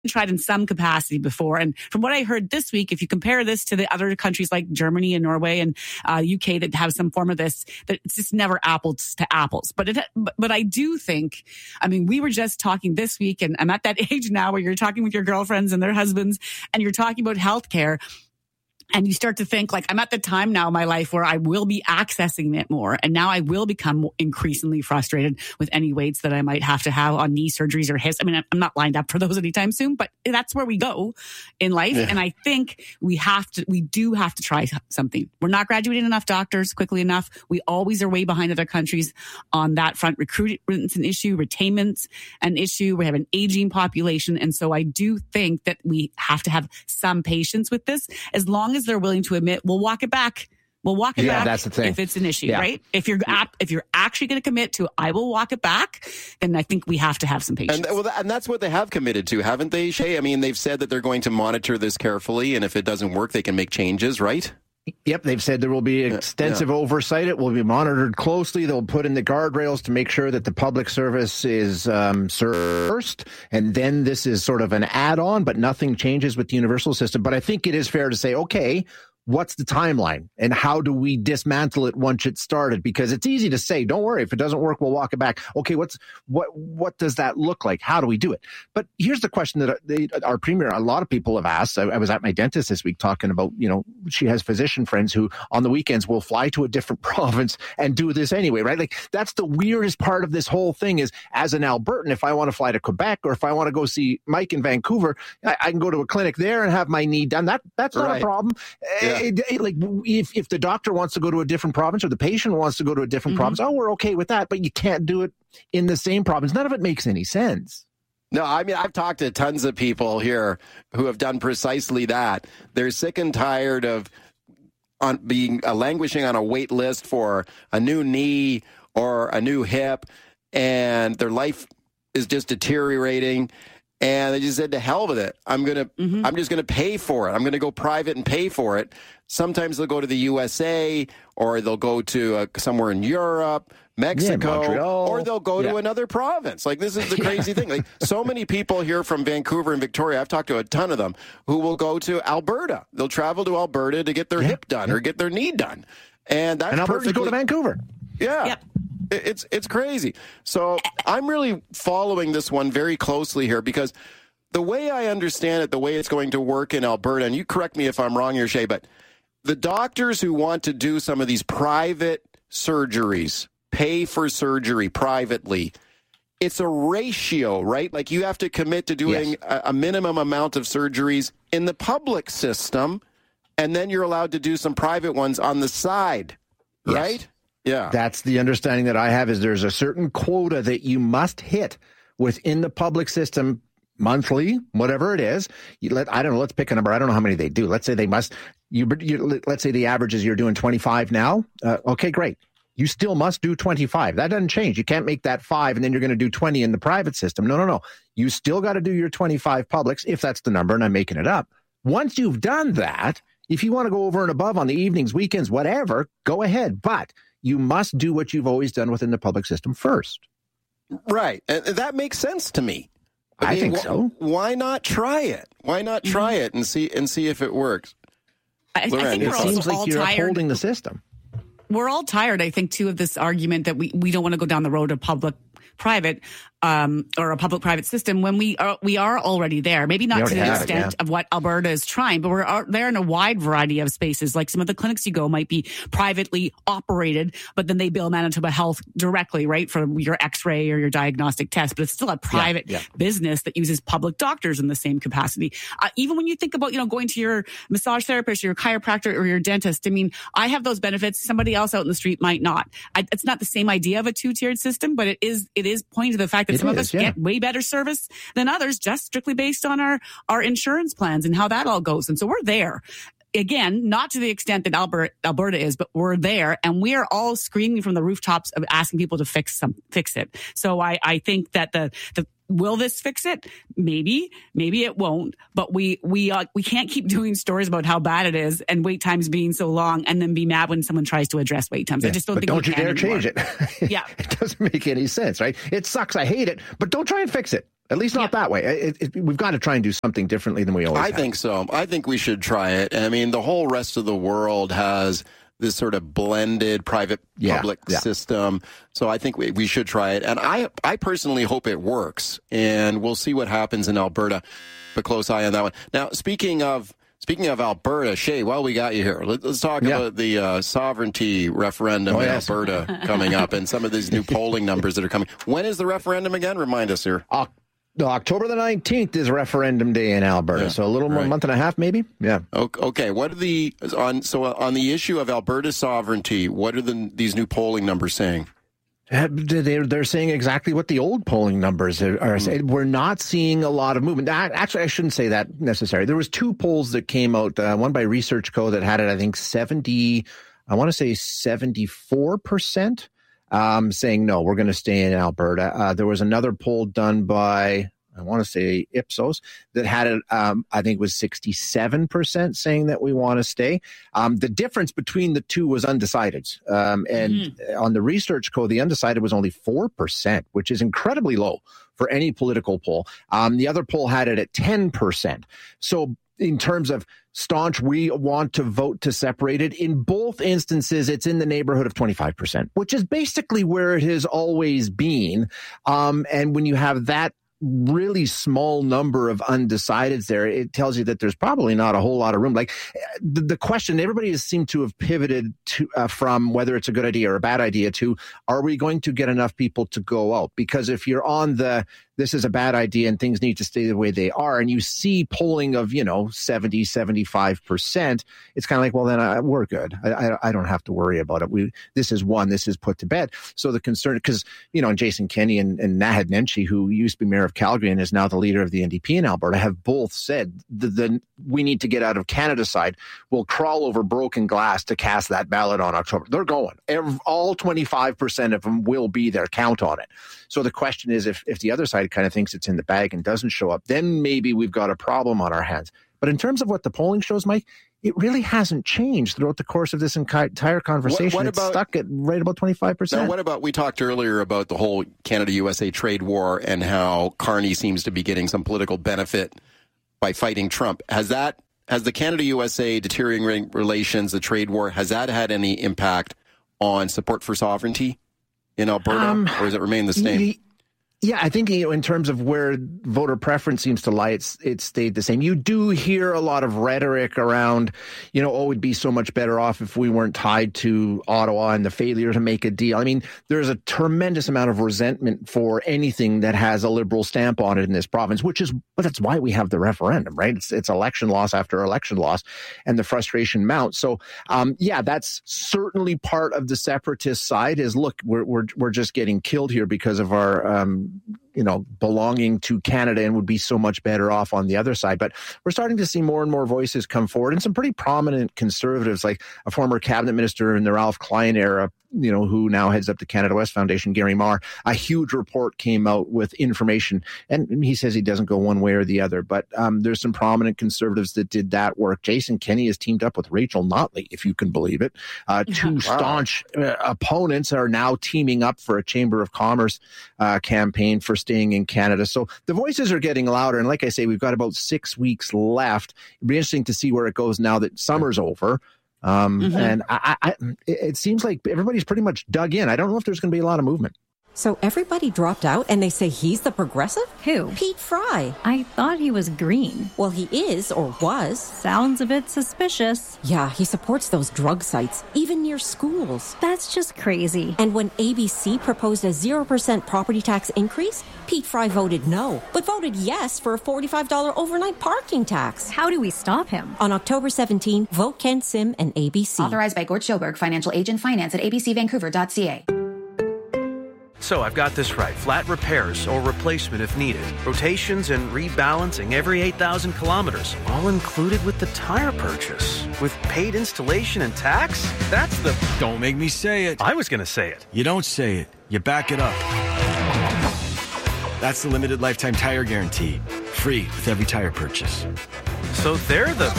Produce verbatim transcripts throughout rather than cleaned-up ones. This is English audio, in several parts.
tried in some capacity before. And from what I heard this week, if you compare this to the other countries like Germany and Norway and uh, U K that have some form of this, that it's just never apples to apples. But it, but, but I do think, I mean, we were just talking this week, and I'm at that age now where you're talking with your girlfriends and their husbands, and you're talking about healthcare. And you start to think, like, I'm at the time now in my life where I will be accessing it more. And now I will become increasingly frustrated with any waits that I might have to have on knee surgeries or hips. I mean, I'm not lined up for those anytime soon, but that's where we go in life. Yeah. And I think we have to, we do have to try something. We're not graduating enough doctors quickly enough. We always are way behind other countries on that front. Recruitment's an issue. Retainment's an issue. We have an aging population. And so I do think that we have to have some patience with this, as long as they're willing to admit, we'll walk it back. We'll walk it yeah, back that's the thing. if it's an issue, yeah. right? If you're ap- if you're actually going to commit to, I will walk it back, then I think we have to have some patience. And, well, and that's what they have committed to, haven't they, Shay? I mean, they've said that they're going to monitor this carefully, and if it doesn't work, they can make changes, right? Yep, they've said there will be extensive yeah. oversight. It will be monitored closely. They'll put in the guardrails to make sure that the public service is um, served first, and then this is sort of an add-on, but nothing changes with the universal system. But I think it is fair to say, okay, what's the timeline and how do we dismantle it once it's started? Because it's easy to say, don't worry, if it doesn't work, we'll walk it back. Okay, what's what what does that look like? How do we do it? But here's the question that they, our premier, a lot of people have asked. I, I was at my dentist this week talking about, you know, she has physician friends who on the weekends will fly to a different province and do this anyway, right? Like, that's the weirdest part of this whole thing is, as an Albertan, if I want to fly to Quebec or if I want to go see Mike in Vancouver, I, I can go to a clinic there and have my knee done. That That's not right. a problem. Yeah. It, it, like if, if the doctor wants to go to a different province or the patient wants to go to a different mm-hmm. province, oh, we're okay with that, but you can't do it in the same province. None of it makes any sense. No, I mean, I've talked to tons of people here who have done precisely that. They're sick and tired of on being uh, languishing on a wait list for a new knee or a new hip, and their life is just deteriorating. And they just said, to hell with it. I'm gonna, mm-hmm. I'm just gonna pay for it. I'm gonna go private and pay for it. Sometimes they'll go to the U S A, or they'll go to uh, somewhere in Europe, Mexico, yeah, or they'll go yeah. to another province. Like, this is the crazy thing. Like, so many people here from Vancouver and Victoria, I've talked to a ton of them, who will go to Alberta. They'll travel to Alberta to get their yeah. hip done yeah. or get their knee done. And that's and Albertans perfectly... go to Vancouver. Yeah. Yep. It's it's crazy. So I'm really following this one very closely here, because the way I understand it, the way it's going to work in Alberta, and you correct me if I'm wrong here, Shay, but the doctors who want to do some of these private surgeries, pay for surgery privately, it's a ratio, right? Like, you have to commit to doing yes. a, a minimum amount of surgeries in the public system, and then you're allowed to do some private ones on the side, yes. right? Yeah. That's the understanding that I have, is there's a certain quota that you must hit within the public system monthly, whatever it is. You let, I don't know, let's pick a number. I don't know how many they do. Let's say they must, you, you let's say the average is you're doing twenty-five now. Uh, okay, great. You still must do twenty-five. That doesn't change. You can't make that five and then you're going to do twenty in the private system. No, no, no. You still got to do your twenty-five publics, if that's the number, and I'm making it up. Once you've done that, if you want to go over and above on the evenings, weekends, whatever, go ahead. But you must do what you've always done within the public system first. Right. And that makes sense to me. I, I mean, think wh- so. Why not try it? Why not try mm-hmm. it and see and see if it works? I, I think it we're seems all like you're tired. upholding the system. We're all tired, I think, too, of this argument that we, we don't want to go down the road of public private um, or a public-private system when we are we are already there. Maybe not to the extent it, yeah. of what Alberta is trying, but we're are there in a wide variety of spaces. Like, some of the clinics you go might be privately operated, but then they bill Manitoba Health directly, right, for your X-ray or your diagnostic test. But it's still a private yeah, yeah. business that uses public doctors in the same capacity. Uh, even when you think about, you know, going to your massage therapist or your chiropractor or your dentist, I mean, I have those benefits. Somebody else out in the street might not. I, it's not the same idea of a two-tiered system, but it is it is pointing to the fact that it some is, of us yeah. get way better service than others, just strictly based on our, our insurance plans and how that all goes. And so we're there. Again, not to the extent that Alberta, Alberta is, but we're there, and we are all screaming from the rooftops of asking people to fix some, fix it. So I, I think that the, the, will this fix it? Maybe, maybe it won't. But we we uh, we can't keep doing stories about how bad it is and wait times being so long, and then be mad when someone tries to address wait times. Yeah, I just don't but think. Don't we you can dare anymore. change it? Yeah, it doesn't make any sense, right? It sucks. I hate it, but don't try and fix it. At least not yeah. that way. It, it, we've got to try and do something differently than we always I have. think so. I think we should try it. I mean, the whole rest of the world has this sort of blended private-public yeah, yeah. system. So I think we, we should try it. And I, I personally hope it works. And we'll see what happens in Alberta. But close eye on that one. Now, speaking of speaking of Alberta, Shay, while we got you here, let, let's talk yeah. about the uh, sovereignty referendum oh, in yes. Alberta coming up and some of these new polling numbers that are coming. When is the referendum again? Remind us here. Uh, October the nineteenth is referendum day in Alberta, yeah, so a little more right. month and a half, maybe. Yeah. Okay. What are the on so on the issue of Alberta sovereignty? What are the these new polling numbers saying? They're, they're saying exactly what the old polling numbers are, are saying. We're not seeing a lot of movement. Actually, I shouldn't say that necessarily. There was two polls that came out, uh, one by ResearchCo that had it, I think, seventy, I want to say seventy-four percent. Um, saying, no, we're going to stay in Alberta. Uh, there was another poll done by, I want to say Ipsos, that had it, um, I think it was sixty-seven percent saying that we want to stay. Um, the difference between the two was undecideds. Um, and mm-hmm. on the ResearchCo, the undecided was only four percent, which is incredibly low for any political poll. Um, the other poll had it at ten percent. So in terms of staunch, we want to vote to separate it. In both instances, it's in the neighborhood of twenty-five percent, which is basically where it has always been. Um, and when you have that really small number of undecideds there, it tells you that there's probably not a whole lot of room. Like the, the question, everybody has seemed to have pivoted to uh, from whether it's a good idea or a bad idea to, are we going to get enough people to go out? Because if you're on the, this is a bad idea and things need to stay the way they are, and you see polling of, you know, seventy, seventy-five percent, it's kind of like, well, then I, we're good. I, I, I don't have to worry about it. We, this is won, this is put to bed. So the concern, because, you know, and Jason Kenney and, and Naheed Nenshi, who used to be mayor of Calgary and is now the leader of the N D P in Alberta, have both said the, the we need to get out of Canada side. We'll crawl over broken glass to cast that ballot on October. They're going. Every, all twenty-five percent of them will be there. Count on it. So the question is, if, if the other side kind of thinks it's in the bag and doesn't show up, then maybe we've got a problem on our hands. But in terms of what the polling shows, Mike, it really hasn't changed throughout the course of this entire conversation. What, what about, it's stuck at right about twenty-five percent. Now, what about, we talked earlier about the whole Canada-U S A trade war and how Carney seems to be getting some political benefit by fighting Trump. Has that, has the Canada-U S A deteriorating relations, the trade war, has that had any impact on support for sovereignty in Alberta, um, or does it remain the same? Y- Yeah, I think, you know, in terms of where voter preference seems to lie, it's it's stayed the same. You do hear a lot of rhetoric around, you know, oh, we'd be so much better off if we weren't tied to Ottawa and the failure to make a deal. I mean, there's a tremendous amount of resentment for anything that has a Liberal stamp on it in this province, which is, but that's why we have the referendum, right? It's it's election loss after election loss, and the frustration mounts. So, um, yeah, that's certainly part of the separatist side. Is look, we're we're we're just getting killed here because of our um, you know, belonging to Canada, and would be so much better off on the other side. But we're starting to see more and more voices come forward, and some pretty prominent conservatives, like a former cabinet minister in the Ralph Klein era, you know, who now heads up the Canada West Foundation, Gary Marr. A huge report came out with information, and he says he doesn't go one way or the other. But um, there's some prominent conservatives that did that work. Jason Kenney has teamed up with Rachel Notley, if you can believe it. Uh, yeah. Two staunch uh, opponents are now teaming up for a Chamber of Commerce uh, campaign for staying in Canada. So the voices are getting louder. And like I say, we've got about six weeks left. It'll be interesting to see where it goes now that summer's over. Um, mm-hmm. And I, I, it seems like everybody's pretty much dug in. I don't know if there's going to be a lot of movement. So everybody dropped out and they say he's the progressive? Who? Pete Fry. I thought he was green. Well, he is, or was. Sounds a bit suspicious. Yeah, he supports those drug sites, even near schools. That's just crazy. And when A B C proposed a zero percent property tax increase, Pete Fry voted no, but voted yes for a forty-five dollars overnight parking tax. How do we stop him? On October seventeenth, vote Ken Sim and A B C. Authorized by Gord Schoberg, financial agent, finance at a b c vancouver dot c a. So I've got this right. Flat repairs or replacement if needed. Rotations and rebalancing every eight thousand kilometers. All included with the tire purchase. With paid installation and tax? That's the... Don't make me say it. I was going to say it. You don't say it. You back it up. That's the limited lifetime tire guarantee. Free with every tire purchase. So they're the...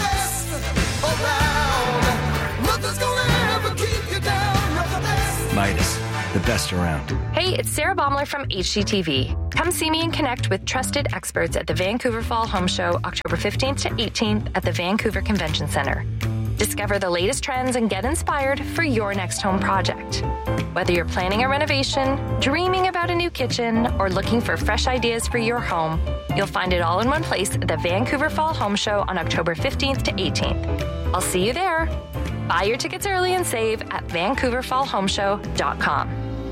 Midas. the best around. Hey, it's Sarah Baumler from H G T V. Come see me and connect with trusted experts at the Vancouver Fall Home Show, October fifteenth to eighteenth at the Vancouver Convention Centre. Discover the latest trends and get inspired for your next home project. Whether you're planning a renovation, dreaming about a new kitchen, or looking for fresh ideas for your home, you'll find it all in one place at the Vancouver Fall Home Show on October fifteenth to eighteenth. I'll see you there. Buy your tickets early and save at vancouver fall home show dot com.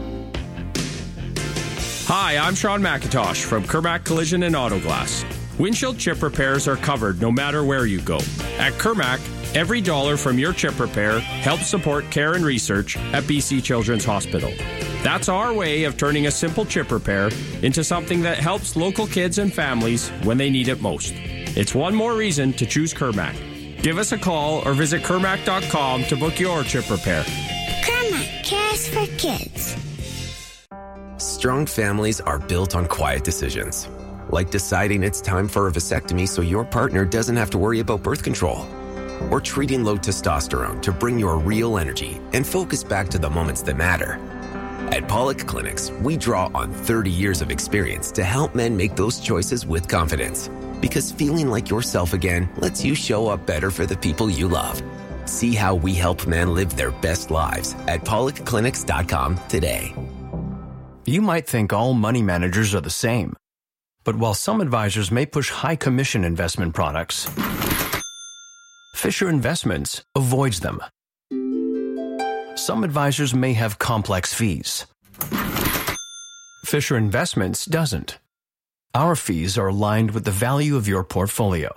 Hi, I'm Sean McIntosh from Kermac Collision and Auto Glass. Windshield chip repairs are covered no matter where you go. At Kermac, every dollar from your chip repair helps support care and research at B C Children's Hospital. That's our way of turning a simple chip repair into something that helps local kids and families when they need it most. It's one more reason to choose Kermac. Give us a call or visit kermac dot com to book your chip repair. Kermac cares for kids. Strong families are built on quiet decisions, like deciding it's time for a vasectomy so your partner doesn't have to worry about birth control, or treating low testosterone to bring your real energy and focus back to the moments that matter. At Pollock Clinics, we draw on thirty years of experience to help men make those choices with confidence. Because feeling like yourself again lets you show up better for the people you love. See how we help men live their best lives at pollock clinics dot com today. You might think all money managers are the same. But while some advisors may push high commission investment products, Fisher Investments avoids them. Some advisors may have complex fees. Fisher Investments doesn't. Our fees are aligned with the value of your portfolio.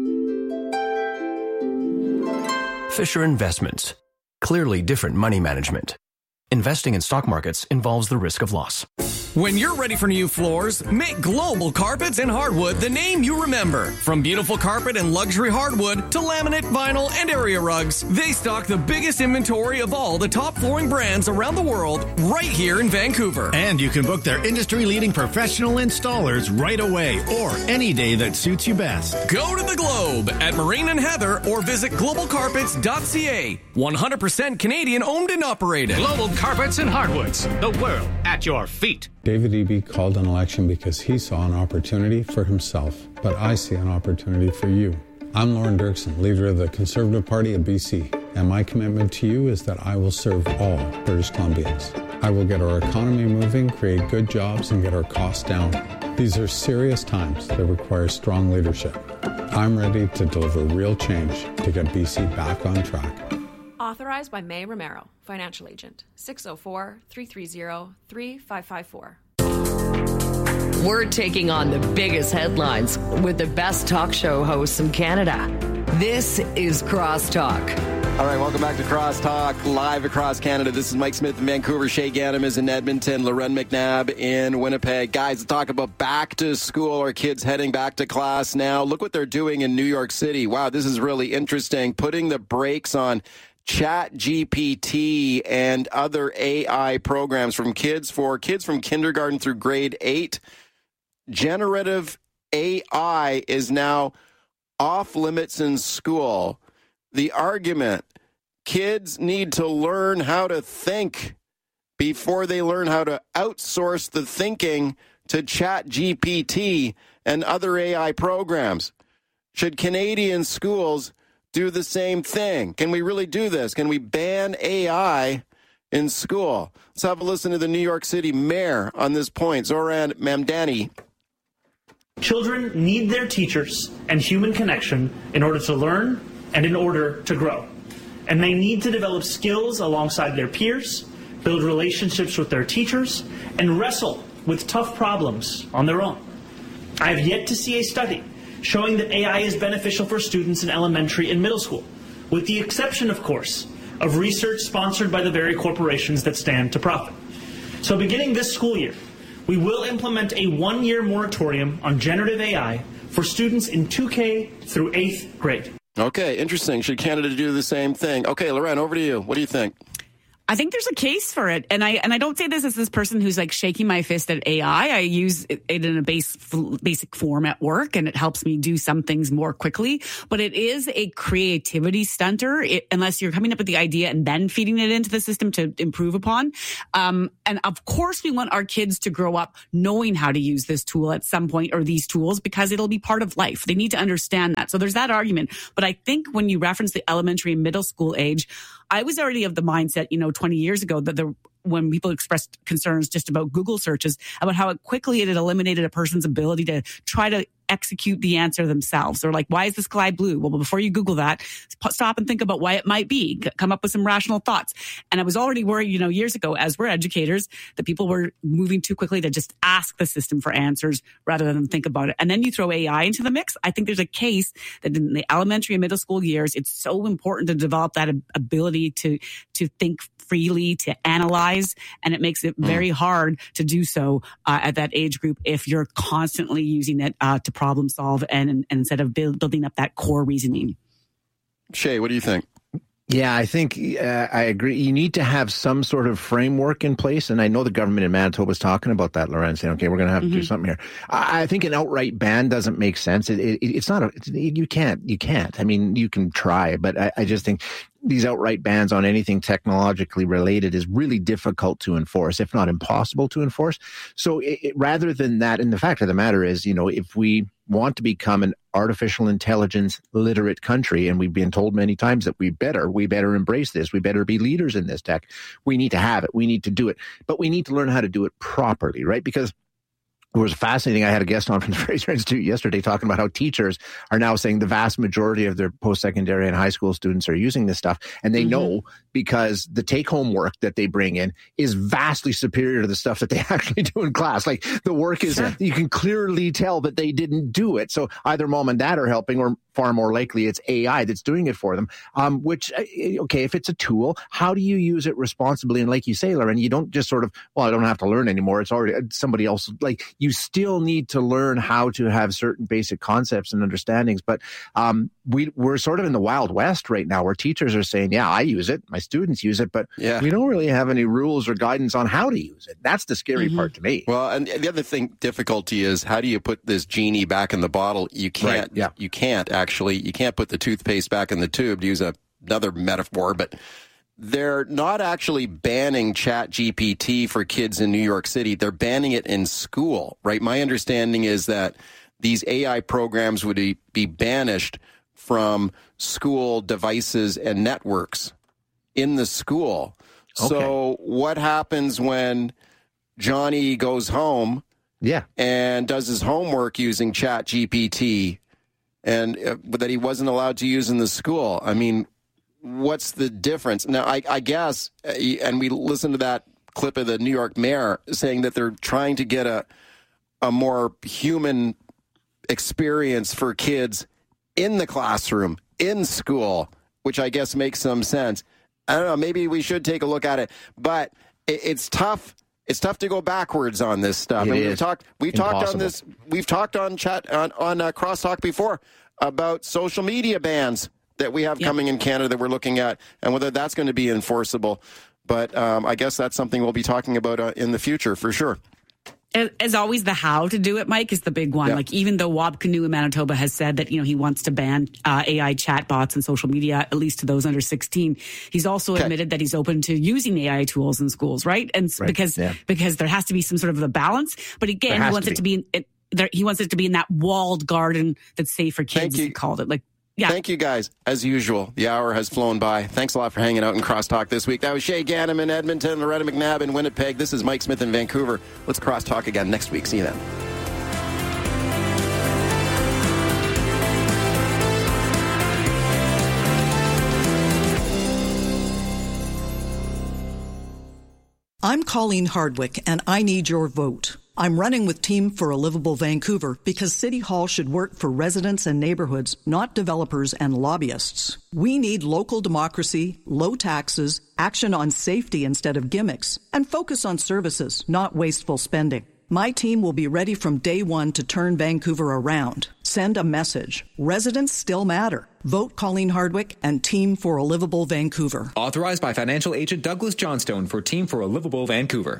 Fisher Investments. Clearly different money management. Investing in stock markets involves the risk of loss. When you're ready for new floors, make Global Carpets and Hardwood the name you remember. From beautiful carpet and luxury hardwood to laminate, vinyl, and area rugs, they stock the biggest inventory of all the top flooring brands around the world right here in Vancouver. And you can book their industry-leading professional installers right away or any day that suits you best. Go to the Globe at Moraine and Heather or visit global carpets dot c a. one hundred percent Canadian owned and operated. Global Carpets and Hardwoods, the world at your feet. David Eby called an election because he saw an opportunity for himself, but I see an opportunity for you. I'm Lauren Dirksen, leader of the Conservative Party of B C, and my commitment to you is that I will serve all British Columbians. I will get our economy moving, create good jobs, and get our costs down. These are serious times that require strong leadership. I'm ready to deliver real change to get B C back on track. Authorized by May Romero, Financial Agent, six oh four, three three zero, three five five four. We're taking on the biggest headlines with the best talk show hosts in Canada. This is Crosstalk. All right, welcome back to Crosstalk, live across Canada. This is Mike Smith in Vancouver, Shay Ganem is in Edmonton, Loren McNabb in Winnipeg. Guys, let's talk about back to school, our kids heading back to class now. Look what they're doing in New York City. Wow, this is really interesting. Putting the brakes on Chat G P T and other A I programs from kids for kids from kindergarten through grade eight. Generative A I is now off limits in school. The argument, kids need to learn how to think before they learn how to outsource the thinking to Chat G P T and other A I programs. Should Canadian schools do the same thing? Can we really do this? Can we ban A I in school? Let's have a listen to the New York City mayor on this point, Zoran Mamdani. Children need their teachers and human connection in order to learn and in order to grow. And they need to develop skills alongside their peers, build relationships with their teachers, and wrestle with tough problems on their own. I have yet to see a study showing that A I is beneficial for students in elementary and middle school, with the exception, of course, of research sponsored by the very corporations that stand to profit. So beginning this school year, we will implement a one-year moratorium on generative A I for students in two K through eighth grade. Okay, interesting. Should Canada do the same thing? Okay, Loren, over to you. What do you think? I think there's a case for it. And I and I don't say this as this person who's like shaking my fist at A I. I use it in a base, basic form at work, and it helps me do some things more quickly. But it is a creativity stunter it, unless you're coming up with the idea and then feeding it into the system to improve upon. Um, and of course, we want our kids to grow up knowing how to use this tool at some point, or these tools, because it'll be part of life. They need to understand that. So there's that argument. But I think when you reference the elementary and middle school age, I was already of the mindset, you know, twenty years ago that the when people expressed concerns just about Google searches, about how it quickly it had eliminated a person's ability to try to execute the answer themselves. Or like, why is the sky blue? Well, before you Google that, stop and think about why it might be. Come up with some rational thoughts. And I was already worried, you know, years ago, as we're educators, that people were moving too quickly to just ask the system for answers rather than think about it. And then you throw A I into the mix. I think there's a case that in the elementary and middle school years, it's so important to develop that ability to, to think freely, to analyze, and it makes it very mm. hard to do so uh, at that age group if you're constantly using it uh, to problem solve and, and instead of build, building up that core reasoning. Shay, what do you think? Yeah, I think uh, I agree. You need to have some sort of framework in place. And I know the government in Manitoba is talking about that, Loren, saying, okay, we're going to have to mm-hmm. do something here. I, I think an outright ban doesn't make sense. It, it, it's not, a, it's, you can't, you can't. I mean, you can try, but I, I just think these outright bans on anything technologically related is really difficult to enforce, if not impossible to enforce. So it, it, rather than that, and the fact of the matter is, you know, if we want to become an artificial intelligence literate country, and we've been told many times that we better, we better embrace this, we better be leaders in this tech, we need to have it, we need to do it, but we need to learn how to do it properly, right? Because it was fascinating. I had a guest on from the Fraser Institute yesterday talking about how teachers are now saying the vast majority of their post-secondary and high school students are using this stuff. And they mm-hmm. know because the take-home work that they bring in is vastly superior to the stuff that they actually do in class. Like the work is, sure. you can clearly tell that they didn't do it. So either mom and dad are helping, or far more likely it's A I that's doing it for them. Um, which, okay, if it's a tool, how do you use it responsibly? And like you say, Lauren, you don't just sort of, well, I don't have to learn anymore. It's already somebody else. Like you still need to learn how to have certain basic concepts and understandings. But um, we, we're sort of in the Wild West right now where teachers are saying, yeah, I use it. My students use it, but yeah. we don't really have any rules or guidance on how to use it. That's the scary mm-hmm. part to me. Well, and the other thing, difficulty is how do you put this genie back in the bottle? You can't, right. yeah. you can't actually, you can't put the toothpaste back in the tube, to use a, another metaphor, but they're not actually banning Chat G P T for kids in New York City. They're banning it in school, right? My understanding is that these A I programs would be, be banished from school devices and networks in the school. Okay. So what happens when Johnny goes home yeah. and does his homework using Chat G P T and uh, that he wasn't allowed to use in the school? I mean, what's the difference? Now, I, I guess, uh, and we listened to that clip of the New York mayor saying that they're trying to get a a more human experience for kids in the classroom, in school, which I guess makes some sense. I don't know, maybe we should take a look at it, but it, it's tough. It's tough to go backwards on this stuff. It and is we've talked, we've impossible. talked on this, we've talked on chat on, on uh, Crosstalk before about social media bans that we have yep. coming in Canada that we're looking at, and whether that's going to be enforceable. But um, I guess that's something we'll be talking about uh, in the future for sure. As always, the how to do it, Mike, is the big one. Yep. Like, even though Wab Kinew in Manitoba has said that, you know, he wants to ban uh, A I chatbots and social media, at least to those under sixteen, he's also okay. admitted that he's open to using A I tools in schools, right? And right. because yeah. because there has to be some sort of a balance. But again, he wants to it to be in, it, there, he wants it to be in that walled garden that's safe for kids. He called it like. Yeah. Thank you, guys. As usual, the hour has flown by. Thanks a lot for hanging out in Crosstalk this week. That was Shay Ganem in Edmonton, Loretta McNabb in Winnipeg. This is Mike Smith in Vancouver. Let's Crosstalk again next week. See you then. I'm Colleen Hardwick, and I need your vote. I'm running with Team for a Livable Vancouver because City Hall should work for residents and neighborhoods, not developers and lobbyists. We need local democracy, low taxes, action on safety instead of gimmicks, and focus on services, not wasteful spending. My team will be ready from day one to turn Vancouver around. Send a message. Residents still matter. Vote Colleen Hardwick and Team for a Livable Vancouver. Authorized by financial agent Douglas Johnstone for Team for a Livable Vancouver.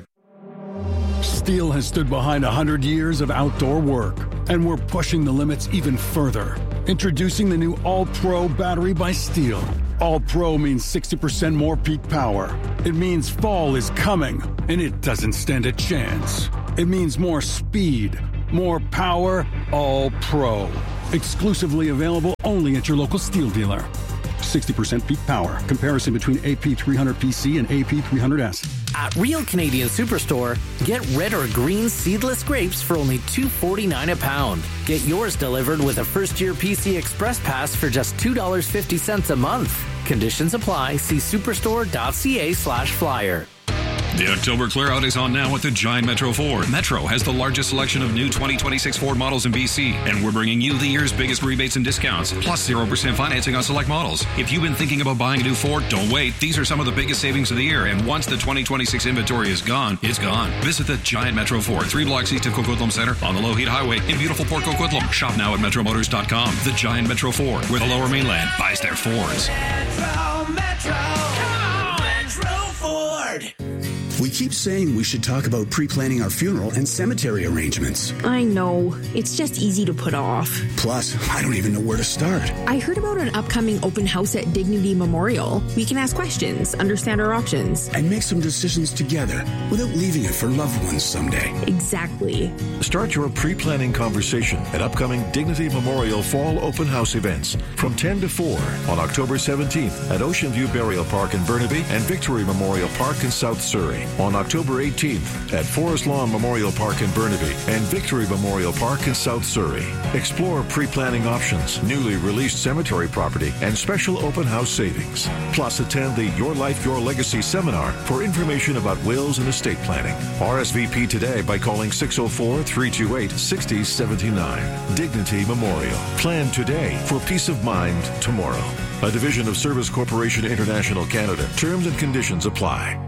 Steel has stood behind one hundred years of outdoor work, and we're pushing the limits even further. Introducing the new All-Pro battery by Steel. All-Pro means sixty percent more peak power. It means fall is coming, and it doesn't stand a chance. It means more speed, more power, All-Pro. Exclusively available only at your local Steel dealer. sixty percent peak power. Comparison between A P three hundred P C and A P three hundred S. At Real Canadian Superstore, get red or green seedless grapes for only two dollars and forty-nine cents a pound. Get yours delivered with a first-year P C Express Pass for just two dollars and fifty cents a month. Conditions apply. See superstore.ca slash flyer. The October clear-out is on now at the Giant Metro Ford. Metro has the largest selection of new twenty twenty-six Ford models in B C, and we're bringing you the year's biggest rebates and discounts, plus zero percent financing on select models. If you've been thinking about buying a new Ford, don't wait. These are some of the biggest savings of the year, and once the twenty twenty-six inventory is gone, it's gone. Visit the Giant Metro Ford, three blocks east of Coquitlam Center on the Lougheed Highway in beautiful Port Coquitlam. Shop now at metro motors dot com. The Giant Metro Ford, where the Lower Mainland buys their Fords. Metro, Metro, come on, Metro Ford. We keep saying we should talk about pre-planning our funeral and cemetery arrangements. I know. It's just easy to put off. Plus, I don't even know where to start. I heard about an upcoming open house at Dignity Memorial. We can ask questions, understand our options, and make some decisions together without leaving it for loved ones someday. Exactly. Start your pre-planning conversation at upcoming Dignity Memorial Fall Open House events from ten to four on October seventeenth at Ocean View Burial Park in Burnaby and Victory Memorial Park in South Surrey. On October eighteenth at Forest Lawn Memorial Park in Burnaby and Victory Memorial Park in South Surrey. Explore pre-planning options, newly released cemetery property, and special open house savings. Plus, attend the Your Life, Your Legacy seminar for information about wills and estate planning. R S V P today by calling six oh four, three two eight, six oh seven nine. Dignity Memorial. Plan today for peace of mind tomorrow. A division of Service Corporation International Canada. Terms and conditions apply.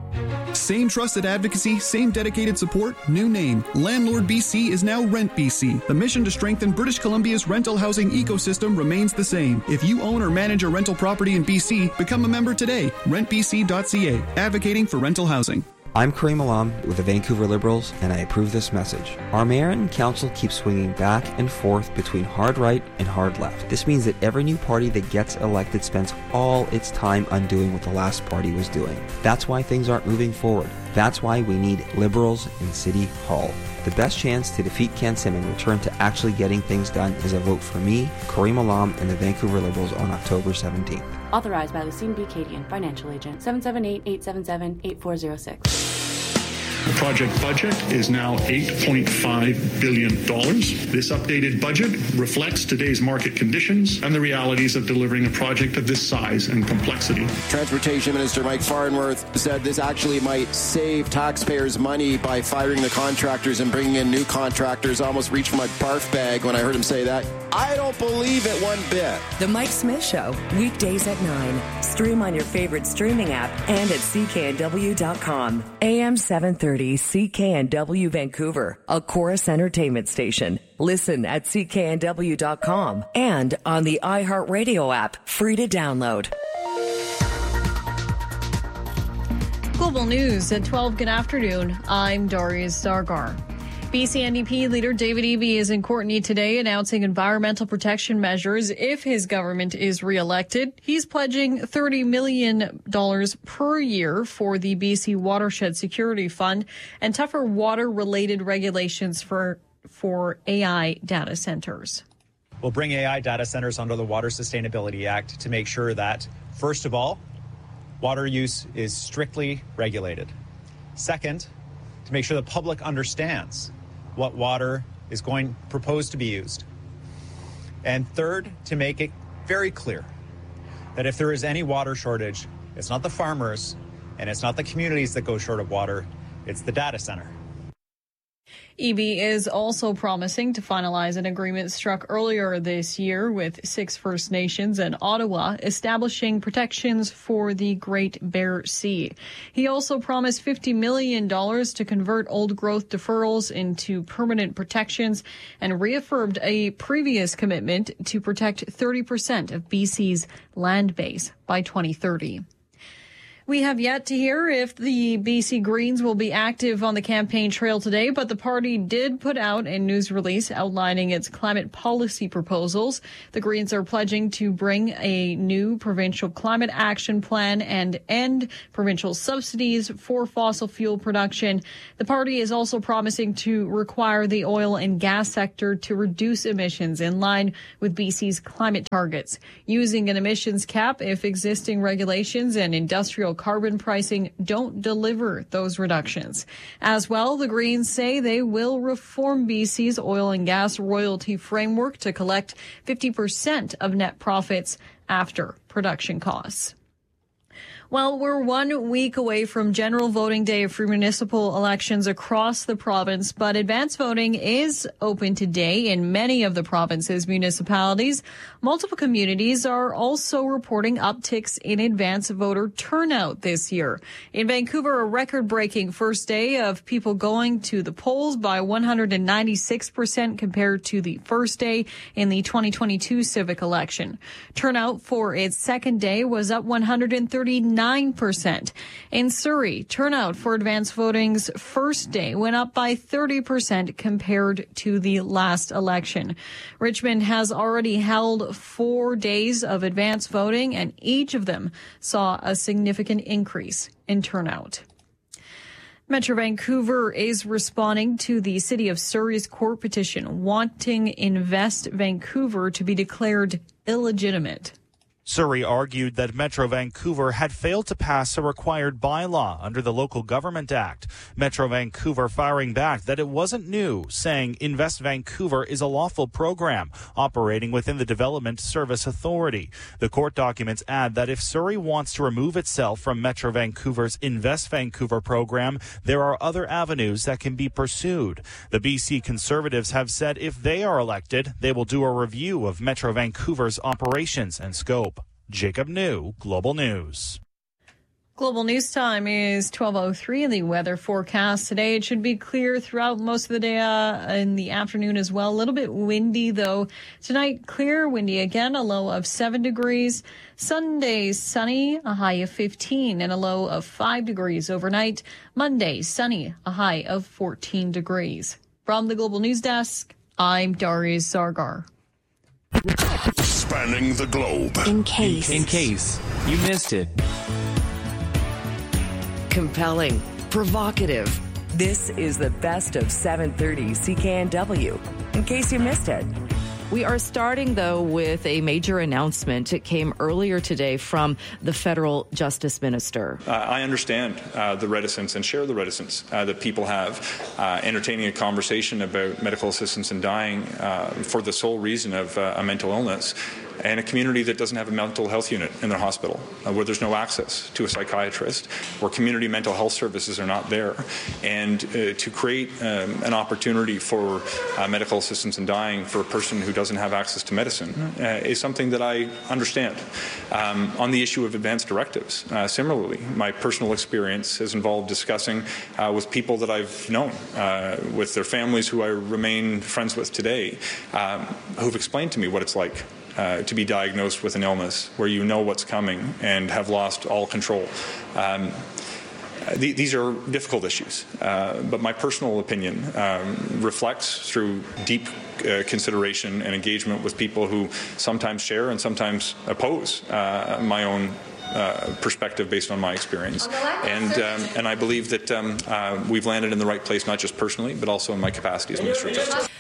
Same trusted advocacy, same dedicated support, new name. Landlord B C is now Rent B C. The mission to strengthen British Columbia's rental housing ecosystem remains the same. If you own or manage a rental property in B C, become a member today. rent b c dot c a, advocating for rental housing. I'm Kareem Alam with the Vancouver Liberals, and I approve this message. Our mayor and council keep swinging back and forth between hard right and hard left. This means that every new party that gets elected spends all its time undoing what the last party was doing. That's why things aren't moving forward. That's why we need Liberals in City Hall. The best chance to defeat Ken Sim and return to actually getting things done is a vote for me, Kareem Alam, and the Vancouver Liberals on October seventeenth. Authorized by Lucine B. Cadian, Financial Agent, seven seven eight, eight seven seven, eight four zero six. The project budget is now eight point five billion dollars. This updated budget reflects today's market conditions and the realities of delivering a project of this size and complexity. Transportation Minister Mike Farnworth said this actually might save taxpayers money by firing the contractors and bringing in new contractors. I almost reached my barf bag when I heard him say that. I don't believe it one bit. The Mike Smith Show, weekdays at nine. Stream on your favorite streaming app and at c k n w dot com. A M seven thirty C K N W Vancouver, a Chorus Entertainment station. Listen at c k n w dot com and on the iHeartRadio app, free to download. Global News at twelve. Good afternoon. I'm Darius Zargar. B C N D P leader David Eby is in Courtenay today announcing environmental protection measures if his government is reelected. He's pledging thirty million dollars per year for the B C Watershed Security Fund and tougher water-related regulations for, for A I data centers. We'll bring A I data centers under the Water Sustainability Act to make sure that, first of all, water use is strictly regulated. Second, to make sure the public understands what water is going proposed to be used. And third, to make it very clear that if there is any water shortage, it's not the farmers and it's not the communities that go short of water, it's the data center. Eby is also promising to finalize an agreement struck earlier this year with six First Nations and Ottawa, establishing protections for the Great Bear Sea. He also promised fifty million dollars to convert old growth deferrals into permanent protections and reaffirmed a previous commitment to protect thirty percent of B C's land base by twenty thirty. We have yet to hear if the B C Greens will be active on the campaign trail today, but the party did put out a news release outlining its climate policy proposals. The Greens are pledging to bring a new provincial climate action plan and end provincial subsidies for fossil fuel production. The party is also promising to require the oil and gas sector to reduce emissions in line with B C's climate targets, using an emissions cap if existing regulations and industrial carbon pricing don't deliver those reductions. As well, the Greens say they will reform B C's oil and gas royalty framework to collect fifty percent of net profits after production costs. Well, we're one week away from general voting day for municipal elections across the province, but advance voting is open today in many of the province's municipalities. Multiple communities are also reporting upticks in advance voter turnout this year. In Vancouver, a record-breaking first day of people going to the polls by one hundred ninety-six percent compared to the first day in the twenty twenty-two civic election. Turnout for its second day was up one hundred thirty-nine percent. In Surrey, turnout for advance voting's first day went up by thirty percent compared to the last election. Richmond has already held four days of advance voting, and each of them saw a significant increase in turnout. Metro Vancouver is responding to the City of Surrey's court petition wanting Invest Vancouver to be declared illegitimate. Surrey argued that Metro Vancouver had failed to pass a required bylaw under the Local Government Act. Metro Vancouver firing back that it wasn't new, saying Invest Vancouver is a lawful program operating within the Development Service Authority. The court documents add that if Surrey wants to remove itself from Metro Vancouver's Invest Vancouver program, there are other avenues that can be pursued. The B C Conservatives have said if they are elected, they will do a review of Metro Vancouver's operations and scope. Jacob New, Global News. Global News time is twelve oh three in the weather forecast today. It should be clear throughout most of the day uh, in the afternoon as well. A little bit windy, though. Tonight, clear, windy again, a low of seven degrees. Sunday, sunny, a high of fifteen and a low of five degrees overnight. Monday, sunny, a high of fourteen degrees. From the Global News Desk, I'm Darius Zargar. Spanning the globe. In case. In case you missed it. Compelling. Provocative. This is the best of seven thirty C K N W. In case you missed it. We are starting, though, with a major announcement. It came earlier today from the federal justice minister. Uh, I understand uh, the reticence and share the reticence uh, that people have uh, entertaining a conversation about medical assistance in dying uh, for the sole reason of uh, a mental illness. And a community that doesn't have a mental health unit in their hospital, uh, where there's no access to a psychiatrist, where community mental health services are not there. And uh, to create um, an opportunity for uh, medical assistance in dying for a person who doesn't have access to medicine uh, is something that I understand. Um, on the issue of advance directives, uh, similarly, my personal experience has involved discussing uh, with people that I've known, uh, with their families who I remain friends with today, um, who've explained to me what it's like Uh, to be diagnosed with an illness where you know what's coming and have lost all control. Um, th- these are difficult issues, uh, but my personal opinion um, reflects through deep uh, consideration and engagement with people who sometimes share and sometimes oppose uh, my own Uh, perspective based on my experience. And um, and I believe that um, uh, we've landed in the right place, not just personally, but also in my capacity as Minister of Justice.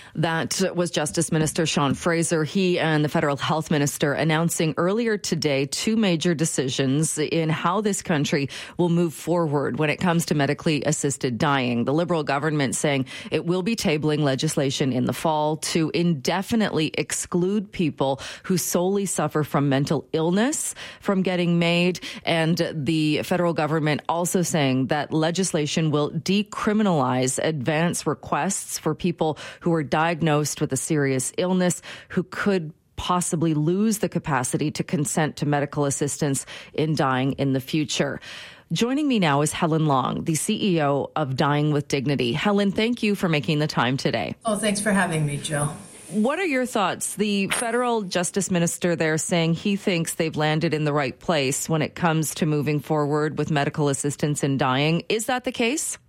That was Justice Minister Sean Fraser. He and the federal health minister announcing earlier today two major decisions in how this country will move forward when it comes to medically assisted dying. The Liberal government saying it will be tabling legislation in the fall to indefinitely exclude people who solely suffer from mental illness from getting made. And the federal government also saying that legislation will decriminalize advance requests for people who are diagnosed with a serious illness who could possibly lose the capacity to consent to medical assistance in dying in the future. Joining me now is Helen Long, the C E O of Dying with Dignity. Helen, thank you for making the time today. Oh, thanks for having me, Jill. What are your thoughts? The federal justice minister there saying he thinks they've landed in the right place when it comes to moving forward with medical assistance in dying. Is that the case?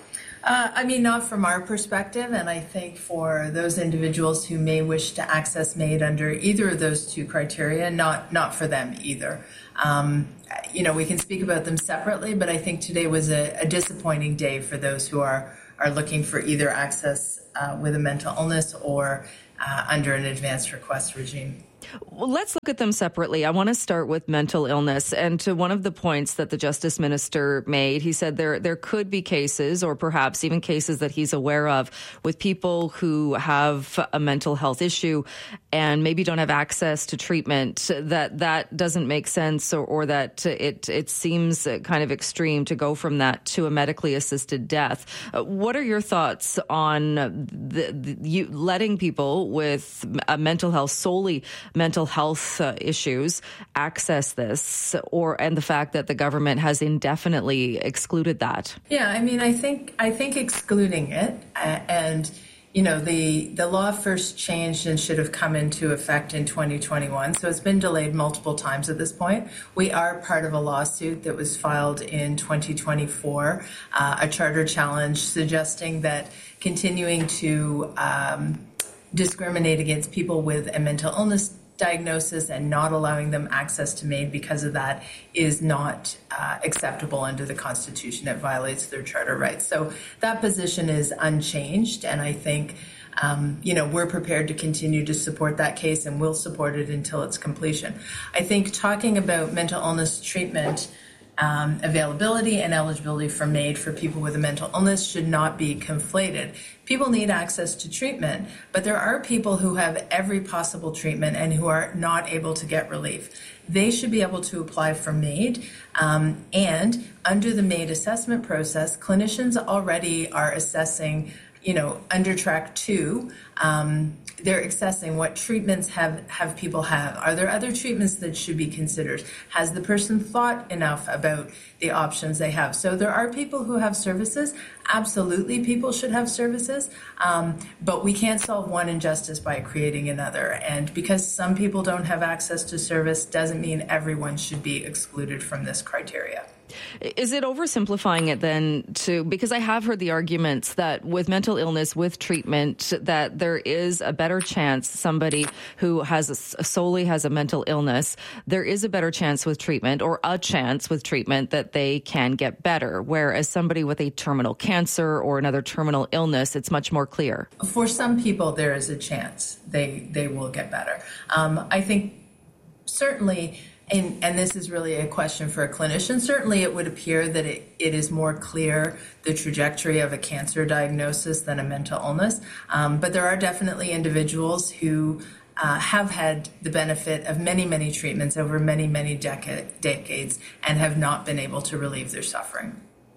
Uh, I mean, not from our perspective, and I think for those individuals who may wish to access MAID under either of those two criteria, not not for them either. Um, you know, we can speak about them separately, but I think today was a, a disappointing day for those who are are looking for either access uh, with a mental illness or uh, under an advanced request regime. Well, let's look at them separately. I want to start with mental illness. And to one of the points that the Justice Minister made, he said there there could be cases, or perhaps even cases that he's aware of, with people who have a mental health issue and maybe don't have access to treatment, that that doesn't make sense, or, or that it, it seems kind of extreme to go from that to a medically assisted death. Uh, what are your thoughts on the, the, you letting people with a mental health solely mental health uh, issues access this, or and the fact that the government has indefinitely excluded that? Yeah, I mean, I think I think excluding it, uh, and you know, the the law first changed and should have come into effect in twenty twenty-one, so it's been delayed multiple times at this point. We are part of a lawsuit that was filed in twenty twenty-four, uh, a charter challenge suggesting that continuing to um, discriminate against people with a mental illness diagnosis and not allowing them access to MAID because of that is not uh, acceptable under the Constitution. It violates their charter rights. So that position is unchanged, and I think um, you know, we're prepared to continue to support that case, and we'll support it until its completion. I think talking about mental illness treatment Um, availability and eligibility for MAID for people with a mental illness should not be conflated. People need access to treatment, but there are people who have every possible treatment and who are not able to get relief. They should be able to apply for MAID, um, and under the MAID assessment process, clinicians already are assessing, you know, under track two, um, they're assessing what treatments have, have people have. Are there other treatments that should be considered? Has the person thought enough about the options they have? So there are people who have services. Absolutely, people should have services. Um, but we can't solve one injustice by creating another. And because some people don't have access to service doesn't mean everyone should be excluded from this criteria. Is it oversimplifying it then to, because I have heard the arguments that with mental illness, with treatment, that there is a better chance somebody who has a, solely has a mental illness, there is a better chance with treatment, or a chance with treatment, that they can get better. Whereas somebody with a terminal cancer or another terminal illness, it's much more clear. For some people, there is a chance they, they will get better. Um, I think certainly, And, and this is really a question for a clinician. Certainly, it would appear that it, it is more clear the trajectory of a cancer diagnosis than a mental illness. Um, but there are definitely individuals who uh, have had the benefit of many, many treatments over many, many deca- decades and have not been able to relieve their suffering.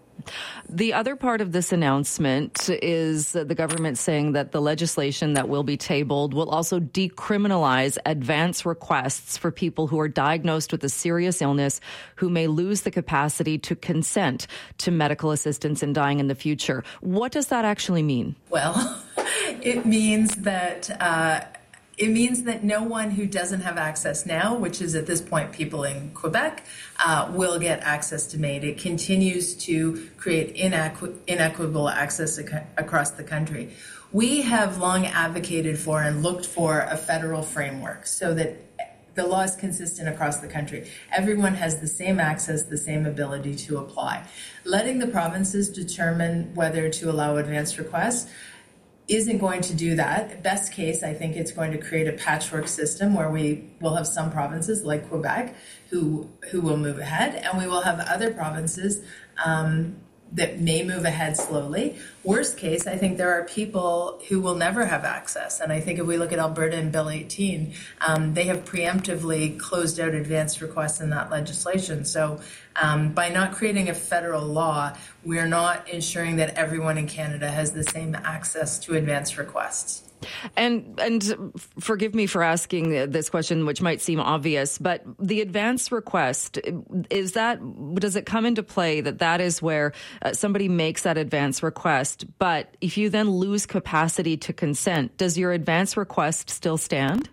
The other part of this announcement is the government saying that the legislation that will be tabled will also decriminalize advance requests for people who are diagnosed with a serious illness who may lose the capacity to consent to medical assistance in dying in the future. What does that actually mean? Well, it means that uh, It means that no one who doesn't have access now, which is at this point people in Quebec, uh, will get access to MAID. It continues to create inequ- inequitable access ac- across the country. We have long advocated for and looked for a federal framework so that the law is consistent across the country. Everyone has the same access, the same ability to apply. Letting the provinces determine whether to allow advance requests isn't going to do that. Best case, I think it's going to create a patchwork system where we will have some provinces like Quebec who who will move ahead, and we will have other provinces um, that may move ahead slowly. Worst case, I think there are people who will never have access. And I think if we look at Alberta and Bill eighteen, um, they have preemptively closed out advanced requests in that legislation. So um, by not creating a federal law, we're not ensuring that everyone in Canada has the same access to advanced requests. And and forgive me for asking this question, which might seem obvious, but the advance request, is that, does it come into play that that is where uh, somebody makes that advance request, but if you then lose capacity to consent, does your advance request still stand?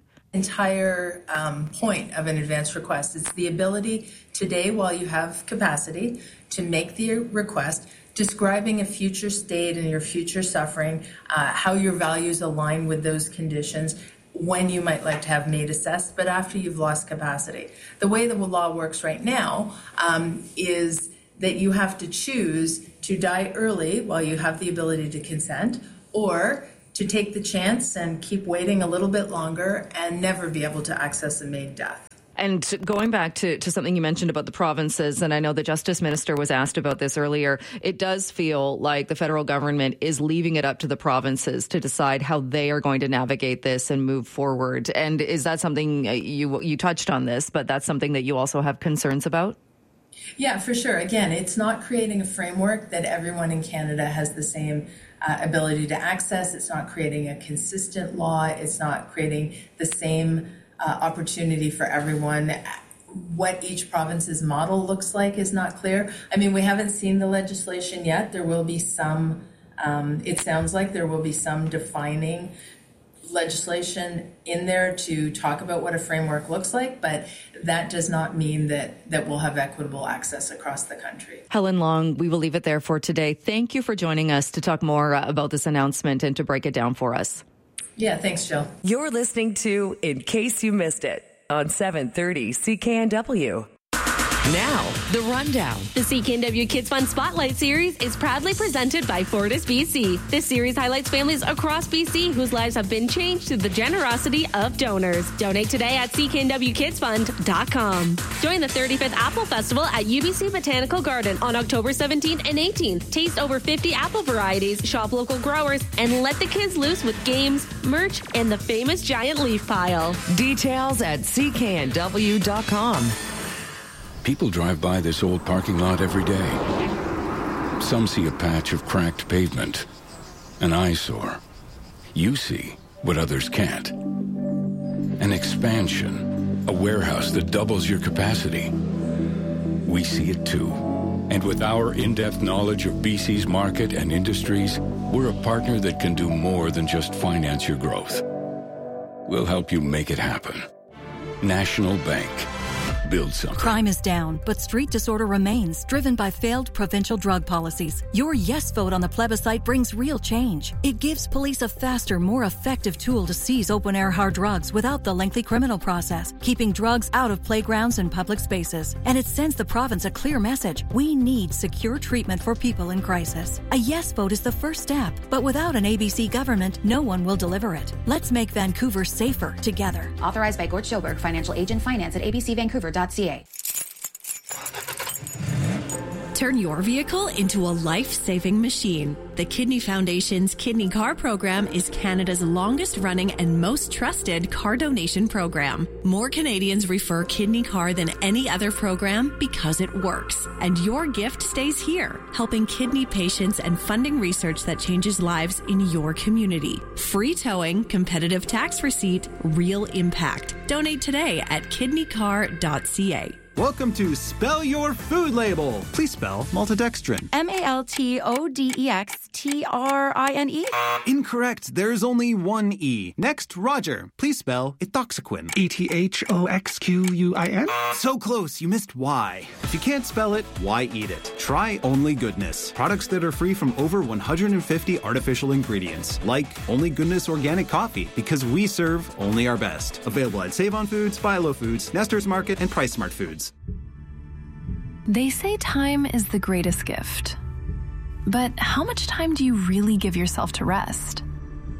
Entire um, point of an advance request is the ability today, while you have capacity, to make the request, describing a future state and your future suffering, uh, how your values align with those conditions, when you might like to have MAID assessed, but after you've lost capacity. The way the law works right now um, is that you have to choose to die early while you have the ability to consent, or to take the chance and keep waiting a little bit longer and never be able to access a MAID death. And going back to, to something you mentioned about the provinces, and I know the Justice Minister was asked about this earlier, it does feel like the federal government is leaving it up to the provinces to decide how they are going to navigate this and move forward. And is that something, you you touched on this, but that's something that you also have concerns about? Yeah, for sure. Again, it's not creating a framework that everyone in Canada has the same uh, ability to access. It's not creating a consistent law. It's not creating the same Uh, opportunity for everyone. What each province's model looks like is not clear. I mean, we haven't seen the legislation yet. There will be some, um, it sounds like there will be some defining legislation in there to talk about what a framework looks like, but that does not mean that, that we'll have equitable access across the country. Helen Long, we will leave it there for today. Thank you for joining us to talk more uh, about this announcement and to break it down for us. Yeah, thanks, Jill. You're listening to In Case You Missed It on seven thirty C K N W. Now, The Rundown. The C K N W Kids Fun Spotlight Series is proudly presented by Fortis B C. This series highlights families across B C whose lives have been changed through the generosity of donors. Donate today at c k n w kids fund dot com. Join the thirty-fifth Apple Festival at U B C Botanical Garden on October seventeenth and eighteenth. Taste over fifty apple varieties, shop local growers, and let the kids loose with games, merch, and the famous giant leaf pile. Details at c k n w dot com. People drive by this old parking lot every day. Some see a patch of cracked pavement, an eyesore. You see what others can't. An expansion, a warehouse that doubles your capacity. We see it too. And with our in-depth knowledge of B C's market and industries, we're a partner that can do more than just finance your growth. We'll help you make it happen. National Bank. Build something. Crime is down, but street disorder remains, driven by failed provincial drug policies. Your yes vote on the plebiscite brings real change. It gives police a faster, more effective tool to seize open-air hard drugs without the lengthy criminal process, keeping drugs out of playgrounds and public spaces. And it sends the province a clear message. We need secure treatment for people in crisis. A yes vote is the first step, but without an A B C government, no one will deliver it. Let's make Vancouver safer together. Authorized by Gort Schoberg, Financial Agent, Finance at a b c vancouver dot c a. Turn your vehicle into a life-saving machine. The Kidney Foundation's Kidney Car program is Canada's longest-running and most trusted car donation program. More Canadians refer Kidney Car than any other program because it works. And your gift stays here, helping kidney patients and funding research that changes lives in your community. Free towing, competitive tax receipt, real impact. Donate today at kidney car dot c a. Welcome to Spell Your Food Label. Please spell maltodextrin. M A L T O D E X T R I N E? Incorrect. There's only one E. Next, Roger. Please spell etoxaquin. E T H O X Q U I N? So close. You missed Y. If you can't spell it, why eat it? Try Only Goodness. Products that are free from over one hundred fifty artificial ingredients. Like Only Goodness Organic Coffee, because we serve only our best. Available at Save On Foods, Philo Foods, Nestor's Market, and Price Smart Foods. They say time is the greatest gift. But how much time do you really give yourself to rest?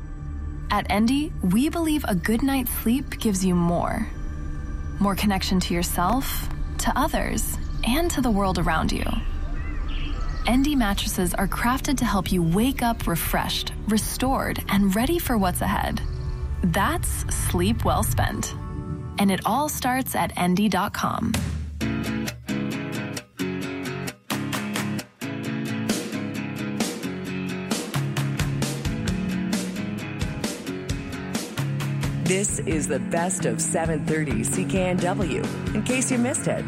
At Endy, we believe a good night's sleep gives you more. More connection to yourself, to others, and to the world around you. Endy mattresses are crafted to help you wake up refreshed, restored, and ready for what's ahead. That's sleep well spent. And it all starts at endy dot com. This is the best of seven thirty C K N W, in case you missed it.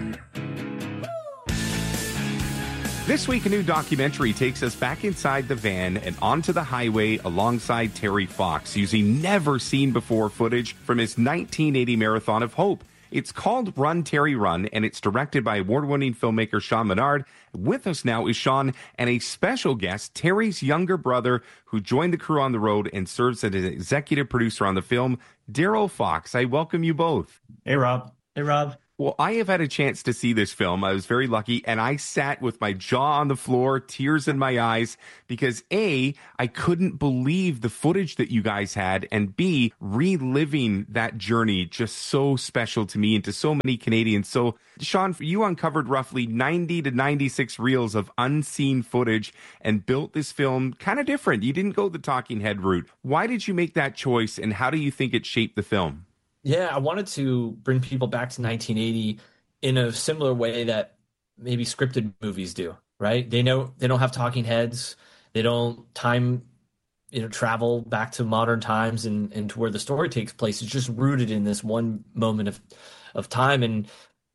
This week, a new documentary takes us back inside the van and onto the highway alongside Terry Fox, using never-seen-before footage from his nineteen eighty Marathon of Hope. It's called Run, Terry, Run, and it's directed by award-winning filmmaker Sean Menard. With us now is Sean and a special guest, Terry's younger brother, who joined the crew on the road and serves as an executive producer on the film, Daryl Fox. I welcome you both. Hey, Rob. Hey, Rob. Well, I have had a chance to see this film. I was very lucky, and I sat with my jaw on the floor, tears in my eyes, because A, I couldn't believe the footage that you guys had, and B, reliving that journey just so special to me and to so many Canadians. So, Sean, you uncovered roughly ninety to ninety-six reels of unseen footage and built this film kind of different. You didn't go the talking head route. Why did you make that choice, and how do you think it shaped the film? Yeah, I wanted to bring people back to nineteen eighty in a similar way that maybe scripted movies do, right? They know they don't have talking heads. They don't time, you know, travel back to modern times and, and to where the story takes place. It's just rooted in this one moment of, of time. And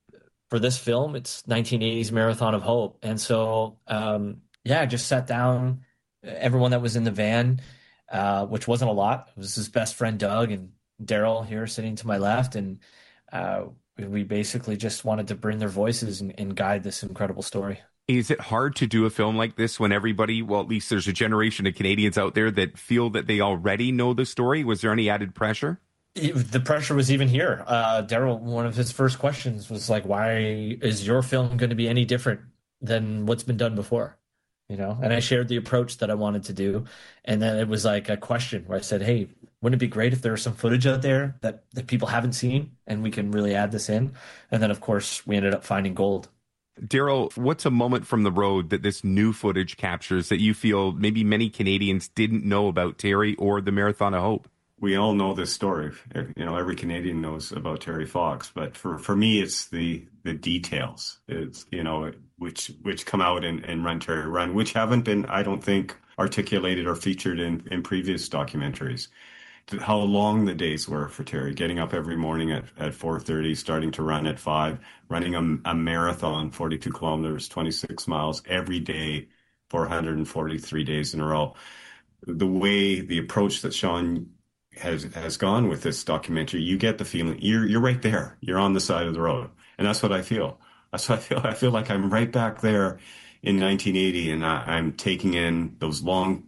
for this film, it's nineteen eighties Marathon of Hope. And so, um, yeah, I just sat down, everyone that was in the van, uh, which wasn't a lot. It was his best friend, Doug, and Daryl here sitting to my left, and uh, we basically just wanted to bring their voices and, and guide this incredible story. Is it hard to do a film like this when everybody, well, at least there's a generation of Canadians out there that feel that they already know the story? Was there any added pressure? It, the pressure was even here. Uh, Daryl, one of his first questions was like, why is your film going to be any different than what's been done before? You know, and I shared the approach that I wanted to do. And then it was like a question where I said, hey, wouldn't it be great if there was some footage out there that, that people haven't seen and we can really add this in? And then, of course, we ended up finding gold. Daryl, what's a moment from the road that this new footage captures that you feel maybe many Canadians didn't know about Terry or the Marathon of Hope? We all know this story. You know, every Canadian knows about Terry Fox. But for, for me, it's the the details. It's, you know, which which come out in, in Run, Terry, Run, which haven't been, I don't think, articulated or featured in, in previous documentaries. How long the days were for Terry, getting up every morning at, at four thirty, starting to run at five, running a, a marathon, forty-two kilometers, twenty-six miles every day, four hundred forty-three days in a row. The way, the approach that Sean has has gone with this documentary, you get the feeling you're you're right there. You're on the side of the road. And that's what I feel. That's what I feel. I feel like I'm right back there in nineteen eighty, and I, I'm taking in those long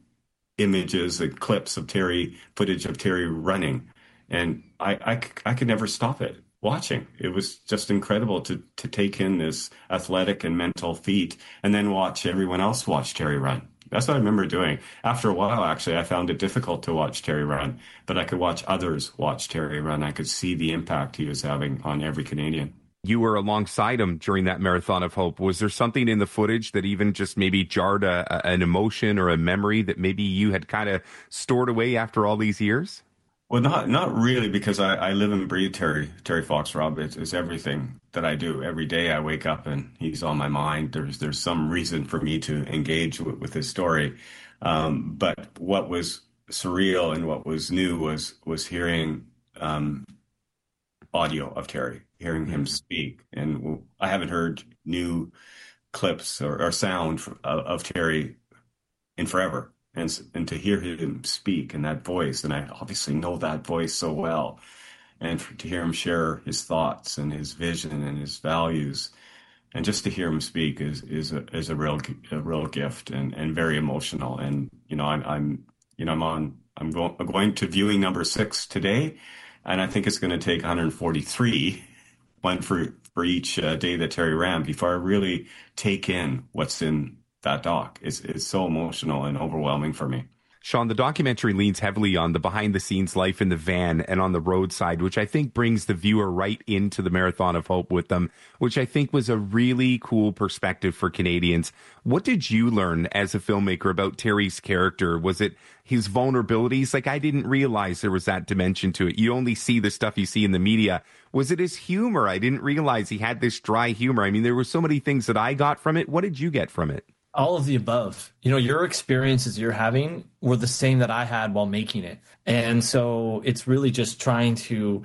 images and clips of Terry, footage of Terry running. And I, I, I could never stop it watching. It was just incredible to, to take in this athletic and mental feat and then watch everyone else watch Terry run. That's what I remember doing. After a while, actually, I found it difficult to watch Terry run, but I could watch others watch Terry run. I could see the impact he was having on every Canadian. You were alongside him during that Marathon of Hope. Was there something in the footage that even just maybe jarred a, a, an emotion or a memory that maybe you had kind of stored away after all these years? Well, not not really, because I, I live and breathe Terry Terry Fox, Rob. It's, it's everything that I do. Every day I wake up and he's on my mind. There's there's some reason for me to engage with, with his story. Um, but what was surreal and what was new was was hearing um, audio of Terry, hearing him speak. And I haven't heard new clips or, or sound of, of Terry in forever. And, and to hear him speak in that voice, and I obviously know that voice so well, and for, to hear him share his thoughts and his vision and his values, and just to hear him speak is is a is a real a real gift and, and very emotional. And you know, I'm I'm you know I'm on I'm going I'm going to viewing number six today, and I think it's going to take one hundred forty-three, one for for each uh, day that Terry ran, before I really take in what's in that doc. Is is so emotional and overwhelming for me. Sean, the documentary leans heavily on the behind-the-scenes life in the van and on the roadside, which I think brings the viewer right into the Marathon of Hope with them, which I think was a really cool perspective for Canadians. What did you learn as a filmmaker about Terry's character? Was it his vulnerabilities? Like, I didn't realize there was that dimension to it. You only see the stuff you see in the media. Was it his humor? I didn't realize he had this dry humor. I mean, there were so many things that I got from it. What did you get from it? All of the above. You know, your experiences you're having were the same that I had while making it. And so it's really just trying to,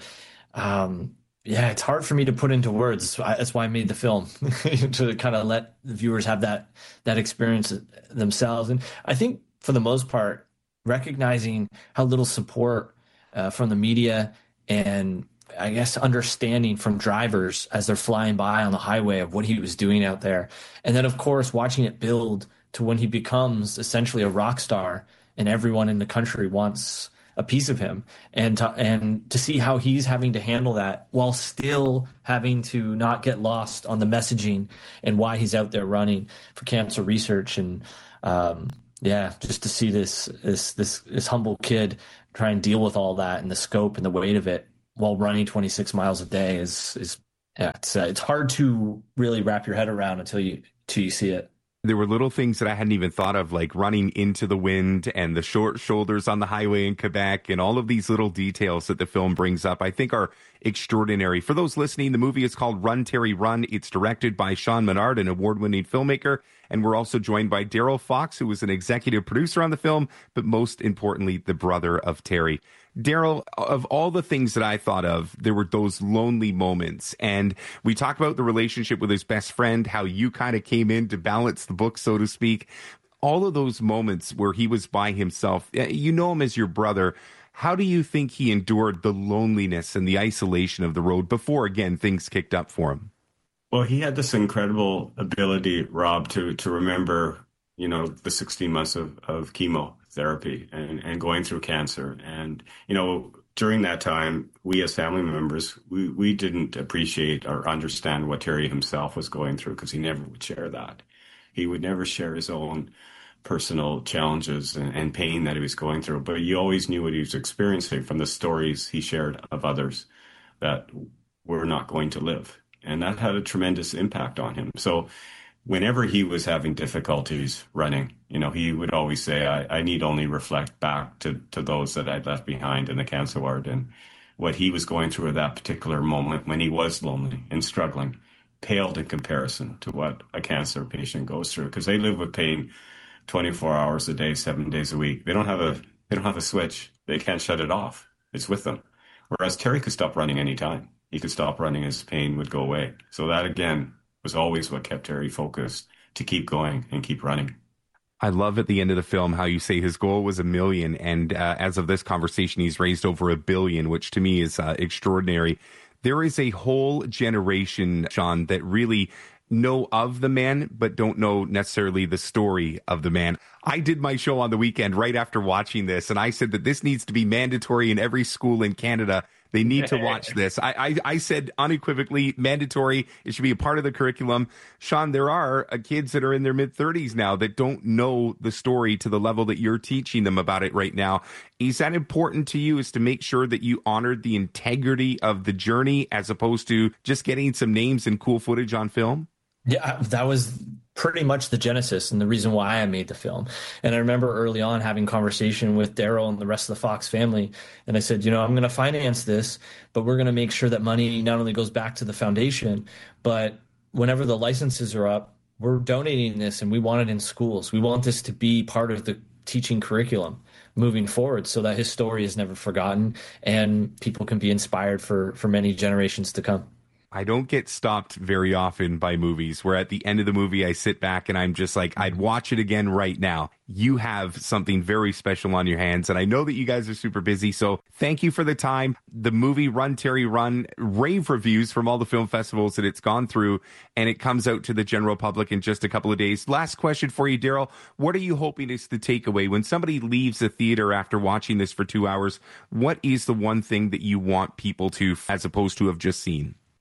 um, yeah, it's hard for me to put into words. That's why I made the film, to kind of let the viewers have that, that experience themselves. And I think for the most part, recognizing how little support uh, from the media and I guess understanding from drivers as they're flying by on the highway of what he was doing out there. And then, of course, watching it build to when he becomes essentially a rock star and everyone in the country wants a piece of him. And to, and to see how he's having to handle that while still having to not get lost on the messaging and why he's out there running for cancer research. And um, yeah, just to see this, this, this, this humble kid try and deal with all that and the scope and the weight of it while running twenty-six miles a day is, is yeah, it's, uh, it's hard to really wrap your head around until you, until you see it. There were little things that I hadn't even thought of, like running into the wind and the short shoulders on the highway in Quebec and all of these little details that the film brings up, I think are extraordinary. For those listening, the movie is called Run, Terry, Run. It's directed by Sean Menard, an award-winning filmmaker. And we're also joined by Daryl Fox, who was an executive producer on the film, but most importantly, the brother of Terry. Daryl, of all the things that I thought of, there were those lonely moments. And we talked about the relationship with his best friend, how you kind of came in to balance the book, so to speak. All of those moments where he was by himself, you know him as your brother. How do you think he endured the loneliness and the isolation of the road before, again, things kicked up for him? Well, he had this incredible ability, Rob, to to remember, you know, the sixteen months of, of chemotherapy and, and going through cancer. And, you know, during that time, we as family members, we, we didn't appreciate or understand what Terry himself was going through because he never would share that. He would never share his own personal challenges and, and pain that he was going through. But you always knew what he was experiencing from the stories he shared of others that were not going to live. And that had a tremendous impact on him. So whenever he was having difficulties running, you know, he would always say, I, I need only reflect back to, to those that I'd left behind in the cancer ward. And what he was going through at that particular moment when he was lonely and struggling paled in comparison to what a cancer patient goes through, because they live with pain twenty-four hours a day, seven days a week. They don't have a, they don't have a switch. They can't shut it off. It's with them. Whereas Terry could stop running anytime. He could stop running, his pain would go away. So that, again, was always what kept Terry focused to keep going and keep running. I love at the end of the film how you say his goal was a million. And uh, as of this conversation, he's raised over a billion, which to me is uh, extraordinary. There is a whole generation, Sean, that really know of the man, but don't know necessarily the story of the man. I did my show on the weekend right after watching this, and I said that this needs to be mandatory in every school in Canada. They need to watch this. I, I, I said unequivocally mandatory. It should be a part of the curriculum. Sean, there are uh, kids that are in their mid thirties now that don't know the story to the level that you're teaching them about it right now. Is that important to you, is to make sure that you honored the integrity of the journey as opposed to just getting some names and cool footage on film? Yeah, that was pretty much the genesis and the reason why I made the film. And I remember early on having conversation with Daryl and the rest of the Fox family. And I said, you know, I'm going to finance this, but we're going to make sure that money not only goes back to the foundation, but whenever the licenses are up, we're donating this and we want it in schools. We want this to be part of the teaching curriculum moving forward so that his story is never forgotten and people can be inspired for, for many generations to come. I don't get stopped very often by movies where at the end of the movie I sit back and I'm just like, I'd watch it again right now. You have something very special on your hands, and I know that you guys are super busy, so thank you for the time. The movie Run, Terry, Run, rave reviews from all the film festivals that it's gone through, and it comes out to the general public in just a couple of days. Last question for you, Daryl. What are you hoping is the takeaway? When somebody leaves the theater after watching this for two hours, what is the one thing that you want people to, as opposed to have just seen?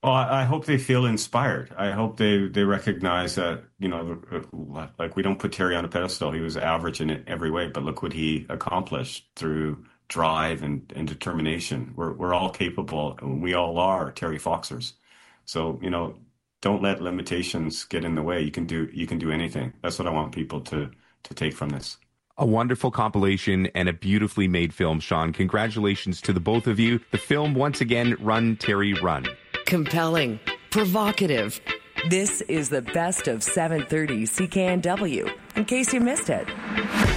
Well, I hope they feel inspired. I hope they, they recognize that, you know, like we don't put Terry on a pedestal. He was average in every way, but look what he accomplished through drive and, and determination. We're we're all capable, and we all are Terry Foxers. So, you know, don't let limitations get in the way. You can do you can do anything. That's what I want people to to take from this. A wonderful compilation and a beautifully made film, Sean. Congratulations to the both of you. The film, once again, Run, Terry, Run. Compelling, provocative. This is the best of seven thirty C K N W, in case you missed it.